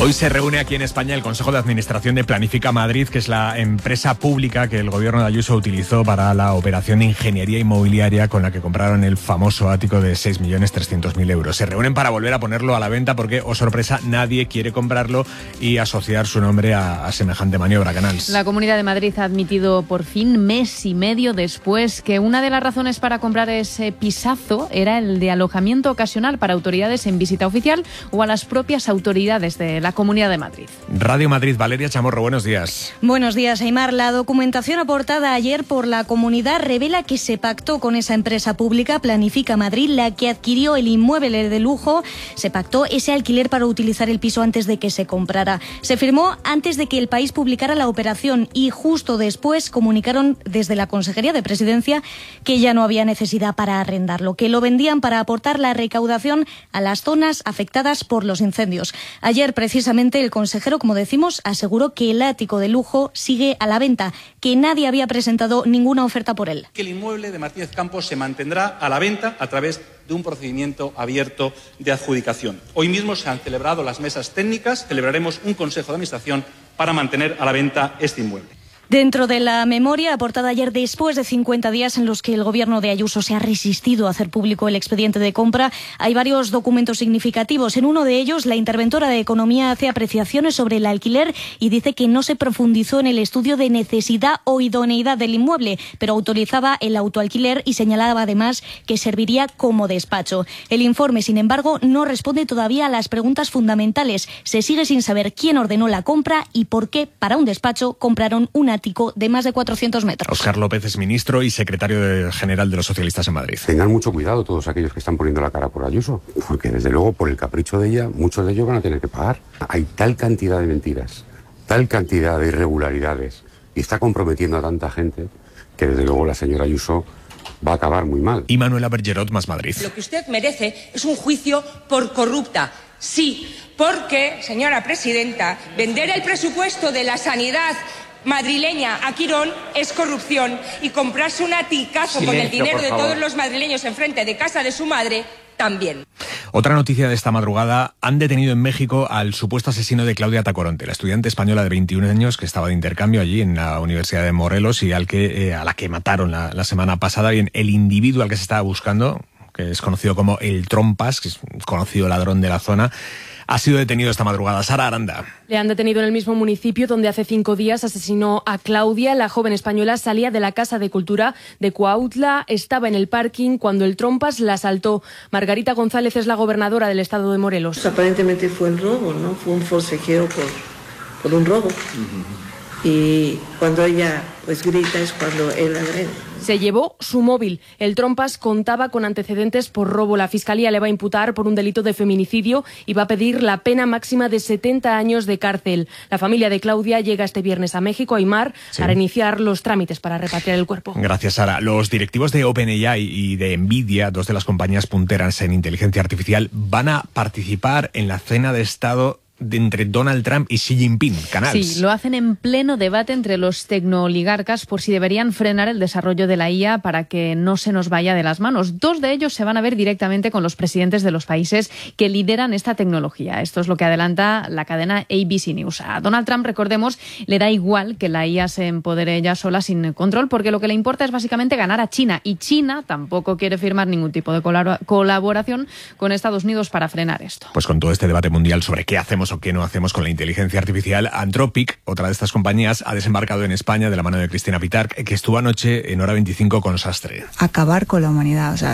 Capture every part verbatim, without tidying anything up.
Hoy se reúne aquí en España el Consejo de Administración de Planifica Madrid, que es la empresa pública que el gobierno de Ayuso utilizó para la operación de ingeniería inmobiliaria con la que compraron el famoso ático de seis millones trescientos mil euros. Se reúnen para volver a ponerlo a la venta porque, oh sorpresa, nadie quiere comprarlo y asociar su nombre a, a semejante maniobra, Canals. La Comunidad de Madrid ha admitido por fin, mes y medio después, que una de las razones para comprar ese pisazo era el de alojamiento ocasional para autoridades en visita oficial o a las propias autoridades de la Comunidad de Madrid. Radio Madrid, Valeria Chamorro, buenos días. Buenos días, Aimar. La documentación aportada ayer por la Comunidad revela que se pactó con esa empresa pública, Planifica Madrid, la que adquirió el inmueble de lujo. Se pactó ese alquiler para utilizar el piso antes de que se comprara. Se firmó antes de que El País publicara la operación y justo después comunicaron desde la Consejería de Presidencia que ya no había necesidad para arrendarlo, que lo vendían para aportar la recaudación a las zonas afectadas por los incendios. Ayer, precisamente, Precisamente el consejero, como decimos, aseguró que el ático de lujo sigue a la venta, que nadie había presentado ninguna oferta por él. Que el inmueble de Martínez Campos se mantendrá a la venta a través de un procedimiento abierto de adjudicación. Hoy mismo se han celebrado las mesas técnicas, celebraremos un consejo de administración para mantener a la venta este inmueble. Dentro de la memoria aportada ayer después de cincuenta días en los que el gobierno de Ayuso se ha resistido a hacer público el expediente de compra, hay varios documentos significativos. En uno de ellos, la interventora de Economía hace apreciaciones sobre el alquiler y dice que no se profundizó en el estudio de necesidad o idoneidad del inmueble, pero autorizaba el autoalquiler y señalaba además que serviría como despacho. El informe, sin embargo, no responde todavía a las preguntas fundamentales. Se sigue sin saber quién ordenó la compra y por qué, para un despacho, compraron una de más de cuatrocientos metros. Óscar López es ministro y secretario de general de los socialistas en Madrid. Tengan mucho cuidado todos aquellos que están poniendo la cara por Ayuso, porque desde luego por el capricho de ella, muchos de ellos van a tener que pagar. Hay tal cantidad de mentiras, tal cantidad de irregularidades y está comprometiendo a tanta gente que desde luego la señora Ayuso va a acabar muy mal. Y Manuela Bergerot, Más Madrid. Lo que usted merece es un juicio por corrupta. Sí, porque, señora presidenta, vender el presupuesto de la sanidad madrileña a Quirón es corrupción y comprarse un aticazo Silencio, con el dinero de todos los madrileños enfrente de casa de su madre también. Otra noticia de esta madrugada: han detenido en México al supuesto asesino de Claudia Tacoronte, la estudiante española de veintiún años que estaba de intercambio allí en la Universidad de Morelos y al que eh, a la que mataron la, la semana pasada. Bien, el individuo al que se estaba buscando, que es conocido como el Trompas, que es un conocido ladrón de la zona, ha sido detenido esta madrugada. Sara Aranda. Le han detenido en el mismo municipio donde hace cinco días asesinó a Claudia. La joven española salía de la Casa de Cultura de Cuautla, estaba en el parking cuando el Trompas la asaltó. Margarita González es la gobernadora del estado de Morelos. Pues aparentemente fue el robo, ¿no? Fue un forcejeo por, por un robo. Uh-huh. Y cuando ella pues grita es cuando él agrede. Se llevó su móvil. El Trompas contaba con antecedentes por robo. La Fiscalía le va a imputar por un delito de feminicidio y va a pedir la pena máxima de setenta años de cárcel. La familia de Claudia llega este viernes a México, a Aimar, sí, para iniciar los trámites para repatriar el cuerpo. Gracias, Sara. Los directivos de OpenAI y de Nvidia, dos de las compañías punteras en inteligencia artificial, van a participar en la cena de Estado de entre Donald Trump y Xi Jinping. Canals. Sí, lo hacen en pleno debate entre los tecnooligarcas por si deberían frenar el desarrollo de la I A para que no se nos vaya de las manos. Dos de ellos se van a ver directamente con los presidentes de los países que lideran esta tecnología. Esto es lo que adelanta la cadena A B C News. A Donald Trump, recordemos, le da igual que la I A se empodere ella sola sin control, porque lo que le importa es básicamente ganar a China. Y China tampoco quiere firmar ningún tipo de colaboración con Estados Unidos para frenar esto. Pues con todo este debate mundial sobre qué hacemos o qué no hacemos con la inteligencia artificial, Anthropic, otra de estas compañías, ha desembarcado en España de la mano de Cristina Pitarch, que estuvo anoche en Hora veinticinco con Sastre. Acabar con la humanidad, o sea,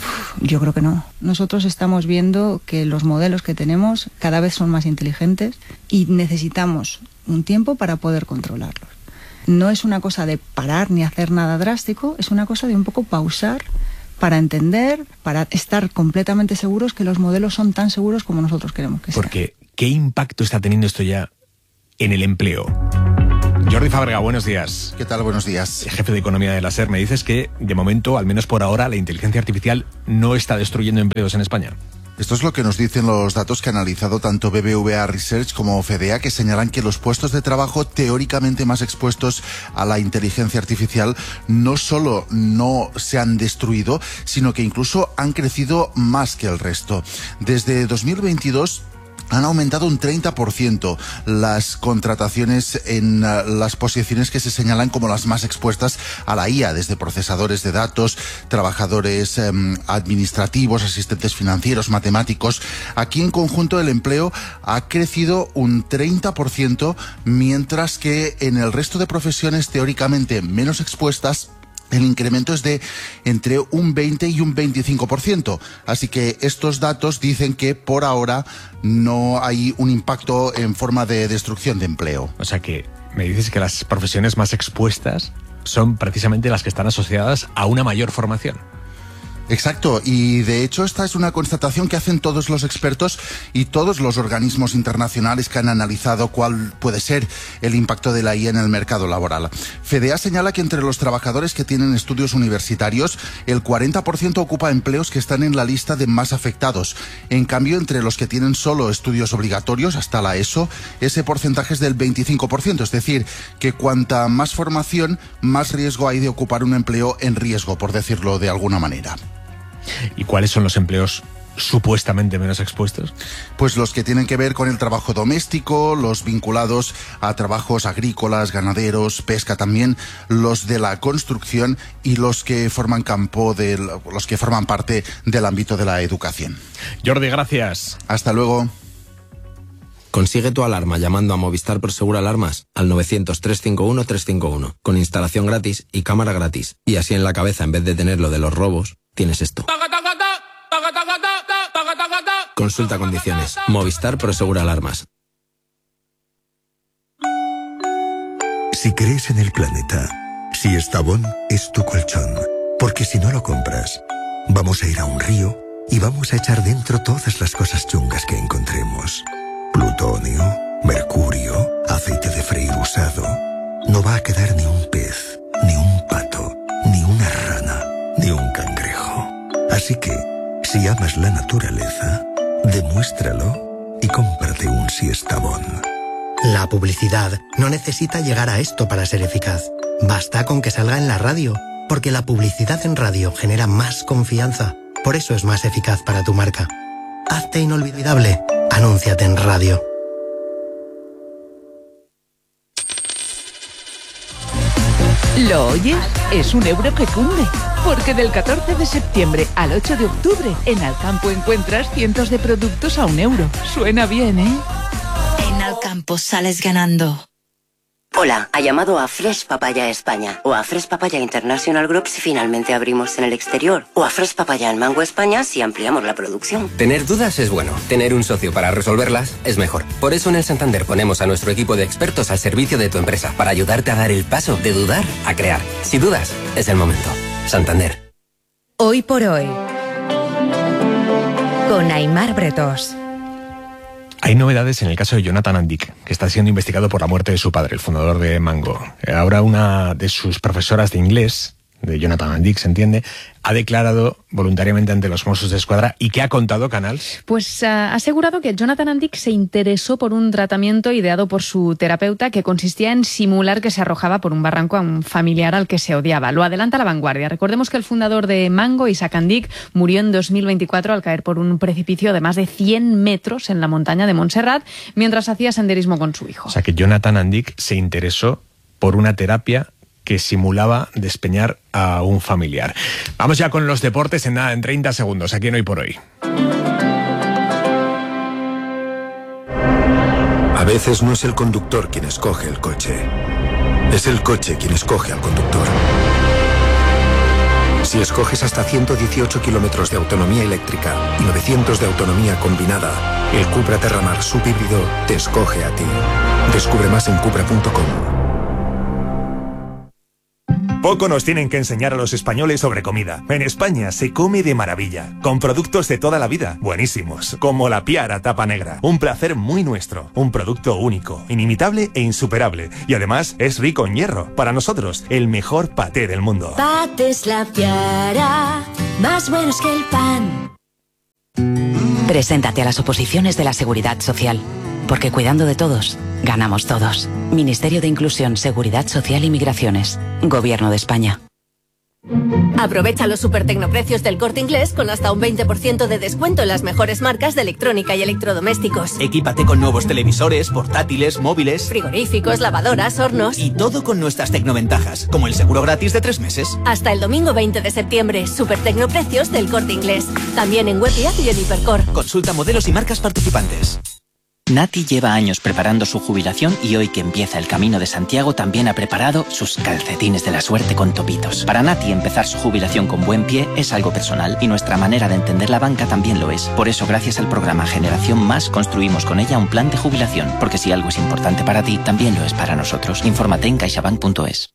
yo creo que no. Nosotros estamos viendo que los modelos que tenemos cada vez son más inteligentes y necesitamos un tiempo para poder controlarlos. No es una cosa de parar ni hacer nada drástico, es una cosa de un poco pausar para entender, para estar completamente seguros que los modelos son tan seguros como nosotros queremos que sean. Porque ¿qué impacto está teniendo esto ya en el empleo? Jordi Fábrega, buenos días. ¿Qué tal? Buenos días. Jefe de Economía de la SER, me dices que, de momento, al menos por ahora, la inteligencia artificial no está destruyendo empleos en España. Esto es lo que nos dicen los datos que ha analizado tanto B B V A Research como Fedea, que señalan que los puestos de trabajo teóricamente más expuestos a la inteligencia artificial no solo no se han destruido, sino que incluso han crecido más que el resto. Desde dos mil veintidós, han aumentado un treinta por ciento las contrataciones en uh, las posiciones que se señalan como las más expuestas a la I A, desde procesadores de datos, trabajadores um, administrativos, asistentes financieros, matemáticos. Aquí en conjunto el empleo ha crecido un treinta por ciento, mientras que en el resto de profesiones teóricamente menos expuestas el incremento es de entre un veinte y un veinticinco por ciento. Así que estos datos dicen que por ahora no hay un impacto en forma de destrucción de empleo. O sea que me dices que las profesiones más expuestas son precisamente las que están asociadas a una mayor formación. Exacto, y de hecho esta es una constatación que hacen todos los expertos y todos los organismos internacionales que han analizado cuál puede ser el impacto de la I A en el mercado laboral. FEDEA señala que entre los trabajadores que tienen estudios universitarios, el cuarenta por ciento ocupa empleos que están en la lista de más afectados. En cambio, entre los que tienen solo estudios obligatorios, hasta la ESO, ese porcentaje es del veinticinco por ciento, es decir, que cuanta más formación, más riesgo hay de ocupar un empleo en riesgo, por decirlo de alguna manera. ¿Y cuáles son los empleos supuestamente menos expuestos? Pues los que tienen que ver con el trabajo doméstico, los vinculados a trabajos agrícolas, ganaderos, pesca también, los de la construcción y los que forman campo del, los que forman parte del ámbito de la educación. Jordi, gracias. Hasta luego. Consigue tu alarma llamando a Movistar Prosegur Alarmas al novecientos, trescientos cincuenta y uno, trescientos cincuenta y uno, con instalación gratis y cámara gratis. Y así en la cabeza, en vez de tener lo de los robos, tienes esto. Consulta condiciones. Movistar Prosegur Alarmas. Si crees en el planeta, si Estavón es tu colchón, porque si no lo compras, vamos a ir a un río y vamos a echar dentro todas las cosas chungas que encontremos. Plutonio, mercurio, aceite de freír usado. No va a quedar ni un pez, ni un pato, ni una rana, ni un cangrejo. Así que, si amas la naturaleza, demuéstralo y cómprate un Siestabón. La publicidad no necesita llegar a esto para ser eficaz. Basta con que salga en la radio, porque la publicidad en radio genera más confianza. Por eso es más eficaz para tu marca. Hazte inolvidable. Anúnciate en radio. ¿Lo oyes? Es un euro que cunde. Porque del catorce de septiembre al ocho de octubre, en Alcampo encuentras cientos de productos a un euro. Suena bien, ¿eh? En Alcampo sales ganando. Hola, ha llamado a Fresh Papaya España o a Fresh Papaya International Group si finalmente abrimos en el exterior o a Fresh Papaya en Mango España si ampliamos la producción. Tener dudas es bueno, tener un socio para resolverlas es mejor. Por eso en el Santander ponemos a nuestro equipo de expertos al servicio de tu empresa para ayudarte a dar el paso de dudar a crear. Si dudas, es el momento. Santander. Hoy por hoy, con Aimar Bretos. Hay novedades en el caso de Jonathan Andic, que está siendo investigado por la muerte de su padre, el fundador de Mango. Ahora una de sus profesoras de inglés, de Jonathan Andic, se entiende, ha declarado voluntariamente ante los Mossos de Escuadra. ¿Y qué ha contado, Canals? Pues ha asegurado que Jonathan Andic se interesó por un tratamiento ideado por su terapeuta que consistía en simular que se arrojaba por un barranco a un familiar al que se odiaba. Lo adelanta La Vanguardia. Recordemos que el fundador de Mango, Isaac Andic, murió en dos mil veinticuatro al caer por un precipicio de más de cien metros en la montaña de Montserrat mientras hacía senderismo con su hijo. O sea que Jonathan Andic se interesó por una terapia que simulaba despeñar a un familiar. Vamos ya con los deportes en nada, en treinta segundos, aquí en Hoy por Hoy. A veces no es el conductor quien escoge el coche, es el coche quien escoge al conductor. Si escoges hasta ciento dieciocho kilómetros de autonomía eléctrica y novecientos de autonomía combinada, el Cupra Terramar subhíbrido te escoge a ti. Descubre más en cupra punto com. Poco nos tienen que enseñar a los españoles sobre comida. En España se come de maravilla, con productos de toda la vida, buenísimos, como la Piara Tapa Negra. Un placer muy nuestro, un producto único, inimitable e insuperable. Y además es rico en hierro. Para nosotros, el mejor paté del mundo. Patés La Piara, más buenos que el pan. Preséntate a las oposiciones de la Seguridad Social. Porque cuidando de todos, ganamos todos. Ministerio de Inclusión, Seguridad Social y Migraciones. Gobierno de España. Aprovecha los super tecnoprecios del Corte Inglés con hasta un veinte por ciento de descuento en las mejores marcas de electrónica y electrodomésticos. Equípate con nuevos televisores, portátiles, móviles, frigoríficos, lavadoras, hornos. Y todo con nuestras tecnoventajas, como el seguro gratis de tres meses. Hasta el domingo veinte de septiembre, super tecnoprecios del Corte Inglés. También en web y app y en Hipercor. Consulta modelos y marcas participantes. Nati lleva años preparando su jubilación y hoy que empieza el Camino de Santiago también ha preparado sus calcetines de la suerte con topitos. Para Nati empezar su jubilación con buen pie es algo personal y nuestra manera de entender la banca también lo es. Por eso gracias al programa Generación Más construimos con ella un plan de jubilación, porque si algo es importante para ti, también lo es para nosotros. Infórmate en caixabank punto es.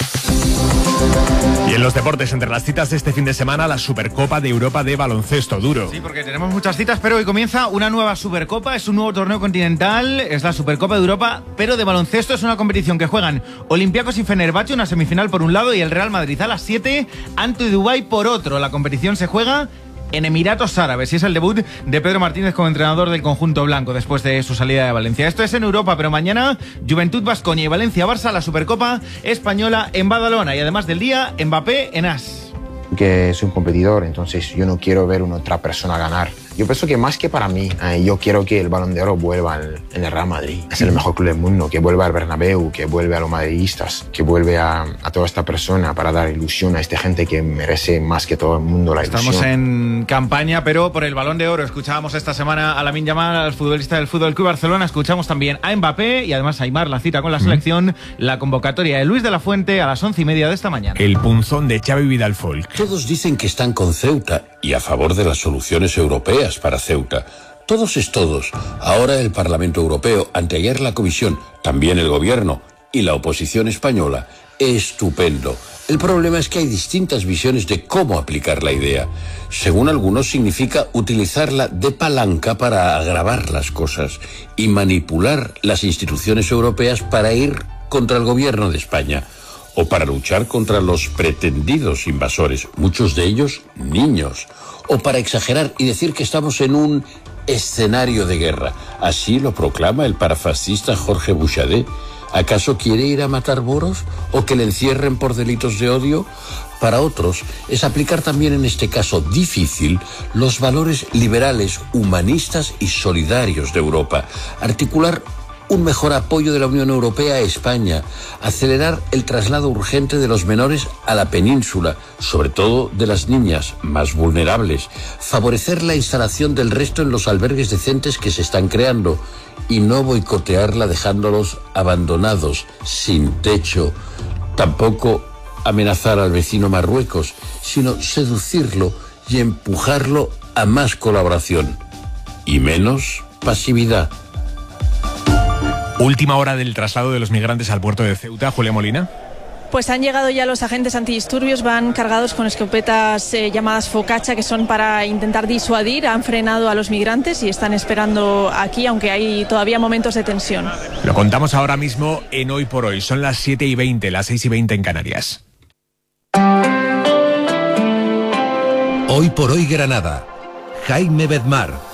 Y en los deportes, entre las citas de este fin de semana, la Supercopa de Europa de baloncesto duro. Sí, porque tenemos muchas citas, pero hoy comienza una nueva Supercopa, es un nuevo torneo continental, es la Supercopa de Europa, pero de baloncesto. Es una competición que juegan Olympiacos y Fenerbahce, una semifinal por un lado, y el Real Madrid a las siete, ante Dubái por otro. La competición se juega en Emiratos Árabes y es el debut de Pedro Martínez como entrenador del conjunto blanco después de su salida de Valencia. Esto es en Europa, pero mañana Juventud Baskonia y Valencia-Barça, la Supercopa española en Badalona, y además del día, Mbappé en As. Que es un competidor, entonces yo no quiero ver a una otra persona ganar. Yo pienso que más que para mí, eh, yo quiero que el Balón de Oro vuelva al, en el Real Madrid. Es el mejor club del mundo, que vuelva al Bernabéu, que vuelva a los madridistas, que vuelve a, a toda esta persona para dar ilusión a esta gente que merece más que todo el mundo la ilusión. Estamos en campaña, pero por el Balón de Oro. Escuchábamos esta semana a Lamine Yamal, al futbolista del Fútbol Club Barcelona. Escuchamos también a Mbappé y además a Aimar, la cita con la selección, mm. la convocatoria de Luis de la Fuente a las once y media de esta mañana. El punzón de Xavi Vidal-Folk. Todos dicen que están con Ceuta y a favor de las soluciones europeas para Ceuta. Todos es todos. Ahora el Parlamento Europeo, anteayer la Comisión, también el Gobierno y la oposición española. Estupendo. El problema es que hay distintas visiones de cómo aplicar la idea. Según algunos, significa utilizarla de palanca para agravar las cosas y manipular las instituciones europeas para ir contra el Gobierno de España o para luchar contra los pretendidos invasores, muchos de ellos niños, o para exagerar y decir que estamos en un escenario de guerra. Así lo proclama el parafascista Jorge Bouchardet. ¿Acaso quiere ir a matar moros o que le encierren por delitos de odio? Para otros, es aplicar también en este caso difícil los valores liberales, humanistas y solidarios de Europa, articular un mejor apoyo de la Unión Europea a España, acelerar el traslado urgente de los menores a la península, sobre todo de las niñas más vulnerables, favorecer la instalación del resto en los albergues decentes que se están creando y no boicotearla dejándolos abandonados, sin techo. Tampoco amenazar al vecino Marruecos, sino seducirlo y empujarlo a más colaboración y menos pasividad. Última hora del traslado de los migrantes al puerto de Ceuta. Julia Molina. Pues han llegado ya los agentes antidisturbios, van cargados con escopetas eh, llamadas Focaccia, que son para intentar disuadir. Han frenado a los migrantes y están esperando aquí, aunque hay todavía momentos de tensión. Lo contamos ahora mismo en Hoy por Hoy. Son las siete y veinte, las seis y veinte en Canarias. Hoy por Hoy Granada. Jaime Bedmar.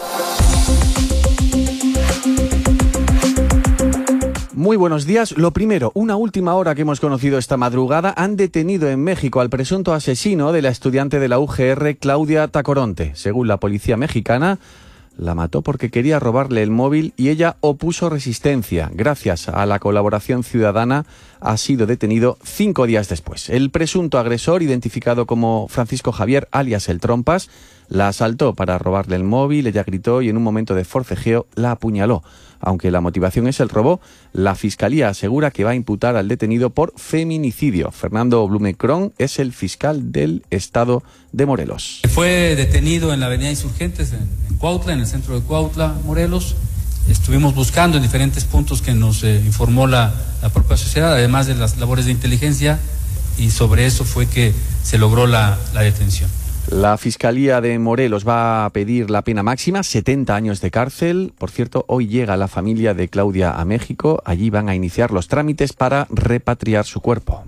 Muy buenos días. Lo primero, una última hora que hemos conocido esta madrugada, han detenido en México al presunto asesino de la estudiante de la U G R, Claudia Tacoronte. Según la policía mexicana, la mató porque quería robarle el móvil y ella opuso resistencia. Gracias a la colaboración ciudadana, ha sido detenido cinco días después. El presunto agresor, identificado como Francisco Javier, alias El Trompas, la asaltó para robarle el móvil, ella gritó y en un momento de forcejeo la apuñaló. Aunque la motivación es el robo, la Fiscalía asegura que va a imputar al detenido por feminicidio. Fernando Blumecron es el fiscal del Estado de Morelos. Fue detenido en la avenida Insurgentes, en, en Cuautla, en el centro de Cuautla, Morelos. Estuvimos buscando en diferentes puntos que nos eh, informó la, la propia sociedad, además de las labores de inteligencia, y sobre eso fue que se logró la, la detención. La Fiscalía de Morelos va a pedir la pena máxima, setenta años de cárcel. Por cierto, hoy llega la familia de Claudia a México. Allí van a iniciar los trámites para repatriar su cuerpo.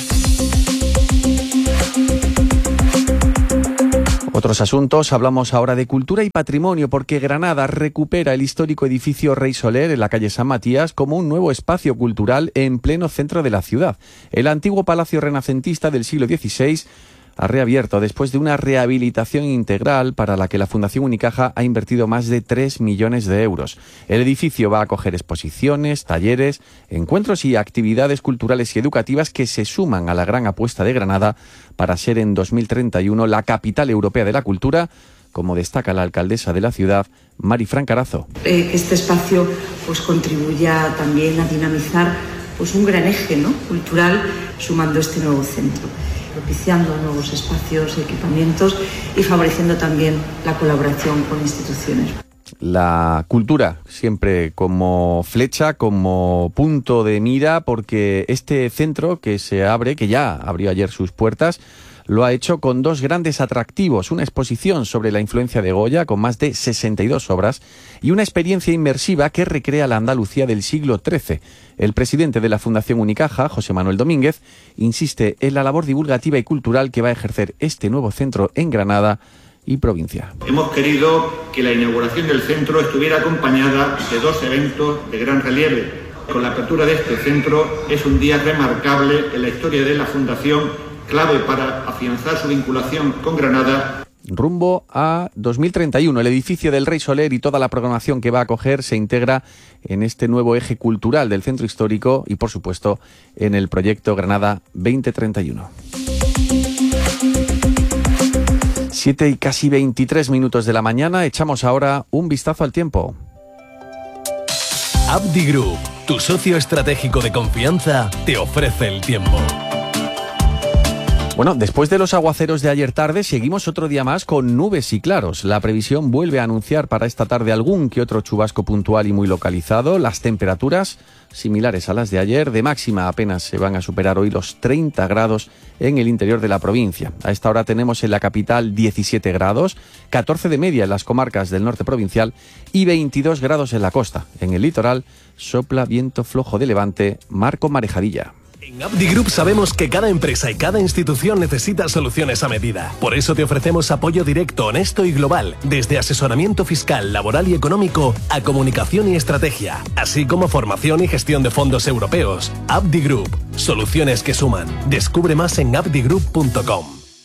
Otros asuntos, hablamos ahora de cultura y patrimonio, porque Granada recupera el histórico edificio Rey Soler en la calle San Matías como un nuevo espacio cultural en pleno centro de la ciudad. El antiguo palacio renacentista del siglo dieciséis ha reabierto después de una rehabilitación integral para la que la Fundación Unicaja ha invertido más de tres millones de euros. El edificio va a acoger exposiciones, talleres, encuentros y actividades culturales y educativas que se suman a la gran apuesta de Granada para ser en dos mil treinta y uno la capital europea de la cultura, como destaca la alcaldesa de la ciudad, Marifran Carazo. Eh, este espacio pues contribuya también a dinamizar pues un gran eje, ¿no?, cultural, sumando este nuevo centro, propiciando nuevos espacios y equipamientos y favoreciendo también la colaboración con instituciones. La cultura siempre como flecha, como punto de mira, porque este centro que se abre, que ya abrió ayer sus puertas, lo ha hecho con dos grandes atractivos, una exposición sobre la influencia de Goya con más de sesenta y dos obras y una experiencia inmersiva que recrea la Andalucía del siglo trece. El presidente de la Fundación Unicaja, José Manuel Domínguez, insiste en la labor divulgativa y cultural que va a ejercer este nuevo centro en Granada y provincia. Hemos querido que la inauguración del centro estuviera acompañada de dos eventos de gran relieve. Con la apertura de este centro es un día remarcable en la historia de la Fundación, clave para afianzar su vinculación con Granada. Rumbo a dos mil treinta y uno, el edificio del Rey Soler y toda la programación que va a acoger se integra en este nuevo eje cultural del centro histórico y, por supuesto, en el proyecto Granada veinte treinta y uno. Siete y casi veintitrés minutos de la mañana, echamos ahora un vistazo al tiempo. Abdi Group, tu socio estratégico de confianza, te ofrece el tiempo. Bueno, después de los aguaceros de ayer tarde, seguimos otro día más con nubes y claros. La previsión vuelve a anunciar para esta tarde algún que otro chubasco puntual y muy localizado. Las temperaturas, similares a las de ayer, de máxima apenas se van a superar hoy los treinta grados en el interior de la provincia. A esta hora tenemos en la capital diecisiete grados, catorce de media en las comarcas del norte provincial y veintidós grados en la costa. En el litoral sopla viento flojo de levante, marco marejadilla. En Abdi Group sabemos que cada empresa y cada institución necesita soluciones a medida. Por eso te ofrecemos apoyo directo, honesto y global, desde asesoramiento fiscal, laboral y económico a comunicación y estrategia, así como formación y gestión de fondos europeos. Abdi Group, soluciones que suman. Descubre más en abdi group punto com.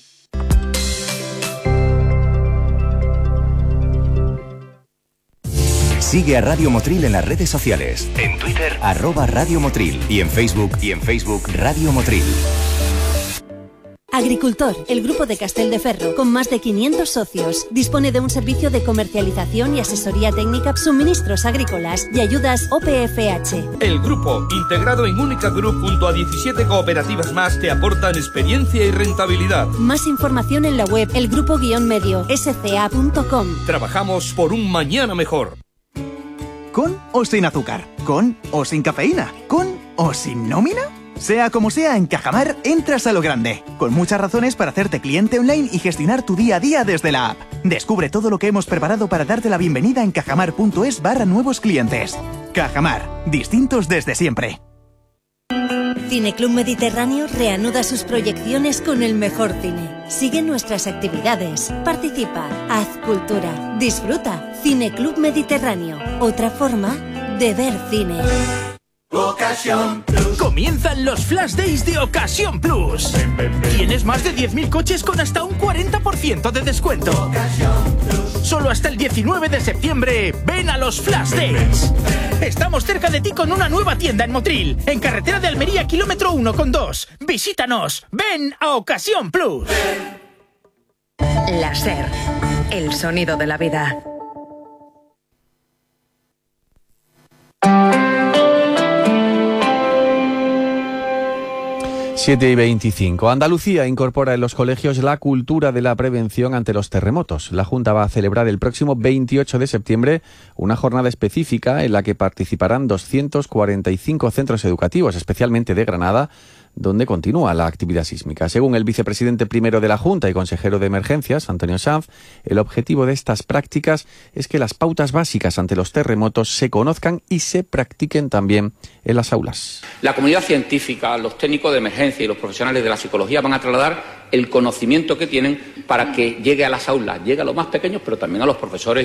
Sigue a Radio Motril en las redes sociales. En Twitter, arroba Radio Motril. Y en Facebook, y en Facebook, Radio Motril. Agricultor, el grupo de Castelldeferro, con más de quinientos socios, dispone de un servicio de comercialización y asesoría técnica, suministros agrícolas y ayudas O P F H. El grupo, integrado en Única Group junto a diecisiete cooperativas más, te aportan experiencia y rentabilidad. Más información en la web elgrupo-medio s c a punto com. Trabajamos por un mañana mejor. ¿Con o sin azúcar? ¿Con o sin cafeína? ¿Con o sin nómina? Sea como sea, en Cajamar entras a lo grande, con muchas razones para hacerte cliente online y gestionar tu día a día desde la app. Descubre todo lo que hemos preparado para darte la bienvenida en cajamar.es barra nuevos clientes. Cajamar, distintos desde siempre. Cineclub Mediterráneo reanuda sus proyecciones con el mejor cine. Sigue nuestras actividades, participa, haz cultura, disfruta. Cineclub Mediterráneo, otra forma de ver cine. Ocasión Plus. Comienzan los Flash Days de Ocasión Plus. Ven, ven, ven. Tienes más de diez mil coches con hasta un cuarenta por ciento de descuento. Ocasión Plus. Solo hasta el diecinueve de septiembre. Ven a los Flash Days. Ven, ven. Estamos cerca de ti con una nueva tienda en Motril, en carretera de Almería, kilómetro uno con dos. Visítanos. Ven a Ocasión Plus. Ven. La SER, el sonido de la vida. siete y veinticinco. Andalucía incorpora en los colegios la cultura de la prevención ante los terremotos. La Junta va a celebrar el próximo veintiocho de septiembre una jornada específica en la que participarán doscientos cuarenta y cinco centros educativos, especialmente de Granada, donde continúa la actividad sísmica. Según el vicepresidente primero de la Junta y consejero de Emergencias, Antonio Sanz, el objetivo de estas prácticas es que las pautas básicas ante los terremotos se conozcan y se practiquen también en las aulas. La comunidad científica, los técnicos de emergencia y los profesionales de la psicología van a trasladar el conocimiento que tienen para que llegue a las aulas, llegue a los más pequeños, pero también a los profesores